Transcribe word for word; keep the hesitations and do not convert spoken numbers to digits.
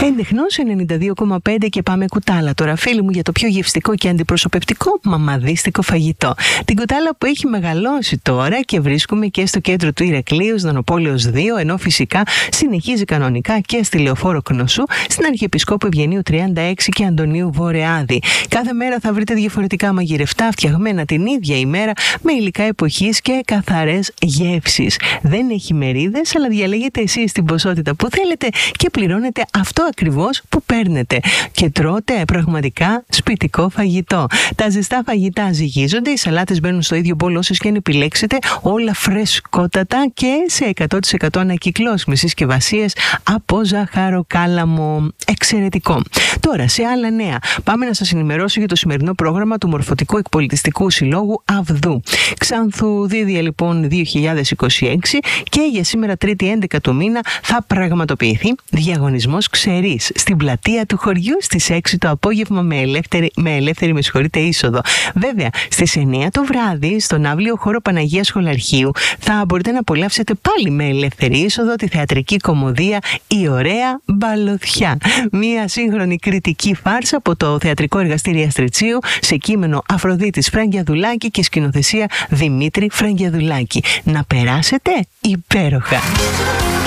Εντεχνός ενενήντα δύο κόμμα πέντε και πάμε κουτάλα τώρα, φίλοι μου, για το πιο γευστικό και αντιπροσωπευτικό μαμαδίστικο φαγητό. Την κουτάλα που έχει μεγαλώσει τώρα και βρίσκουμε και στο κέντρο του Ηρακλείου, Δανοπόλεως δύο, ενώ φυσικά συνεχίζει κανονικά και στη Λεωφόρο Κνωσού, στην Αρχιεπισκόπου Ευγενίου τριάντα έξι και Αντωνίου Βορεάδη. Κάθε μέρα θα βρείτε διαφορετικά μαγειρευτά, φτιαγμένα την ίδια ημέρα, με υλικά εποχής και καθαρές γεύσεις. Δεν έχει μερίδες, αλλά διαλέγετε εσείς την ποσότητα που θέλετε και πληρώνετε αυτό ακριβώς που παίρνετε. Και τρώτε πραγματικά σπιτικό φαγητό. Τα ζεστά φαγητά ζυγίζονται, οι σαλάτες μπαίνουν στο ίδιο μπολ όσες και αν επιλέξετε, όλα φρεσκότατα και σε εκατό τοις εκατό ανακυκλώσιμες συσκευασίες από ζαχαροκάλαμο. Εξαιρετικό. Τώρα, σε άλλα νέα, πάμε να σας ενημερώσω για το σημερινό πρόγραμμα του Μορφωτικού Εκπολιτιστικού Συλλόγου Αυδού. Ξανθουδίδια λοιπόν δύο χιλιάδες είκοσι έξι, και για σήμερα Τρίτη έντεκα του μήνα θα πραγματοποιηθεί διαγωνισμός Ξερής στην πλατεία του χωριού στις έξι το απόγευμα με ελεύθερη, με ελεύθερη με συγχωρείτε, είσοδο. Βέβαια, στις εννιά το βράδυ στον αύλιο χώρο Παναγίας Σχολαρχείου θα μπορείτε να απολαύσετε πάλι με ελεύθερη είσοδο τη θεατρική κομμωδία «Η ωραία μπαλωθιά». Μια σύγχρονη κριτική φάρσα από το Θεατρικό Εργαστήριο Αστριτσίου σε κείμενο Αφροδίτης Φραγκιαδουλάκη και σκηνοθεσία Δημήτρη Φραγκιαδουλάκη. Να περάσετε υπέροχα!